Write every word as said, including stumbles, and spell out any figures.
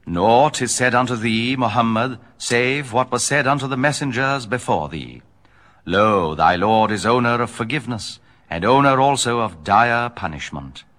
Naught is said unto thee, Muhammad, save what was said unto the messengers before thee. Lo, thy Lord is owner of forgiveness, and owner also of dire punishment.